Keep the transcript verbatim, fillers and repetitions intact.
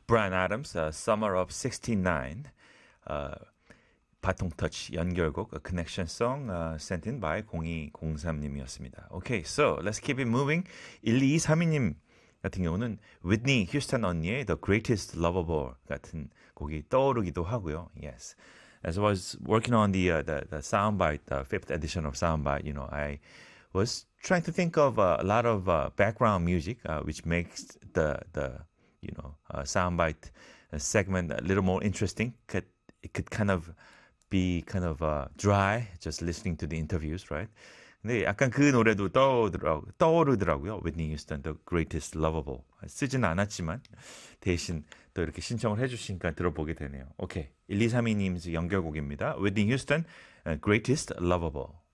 Bryan Adams, uh, Summer of sixty-nine. Uh, 바통 터치 연결곡 A Connection Song uh, sent in by 공이공삼님이었습니다. Okay, so let's keep it moving. 일이삼이님 같은 경우는 Whitney Houston 언니의 The Greatest Lovable 같은 곡이 떠오르기도 하고요. Yes. As I was working on the uh, the, the soundbite, the fifth edition of soundbite, you know, I was trying to think of uh, a lot of uh, background music, uh, which makes the the you know uh, soundbite segment a little more interesting. Could it could kind of be kind of uh, dry, just listening to the interviews, right? 근데 약간 그 노래도 떠오르더라고요. 떠오르더라고요. Whitney Houston, The Greatest Lovable. 쓰지는 않았지만 대신 또 이렇게 신청을 해주시니까 들어보게 되네요. 오케이, 일이삼이님 연결곡입니다. Whitney Houston, Greatest Lovable.